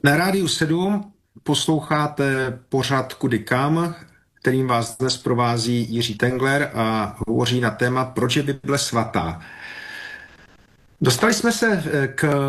Na Rádiu 7 posloucháte pořad Kudy kam, kterým vás dnes provází Jiří Tengler a hovoří na téma Proč je Bible svatá. Dostali jsme se k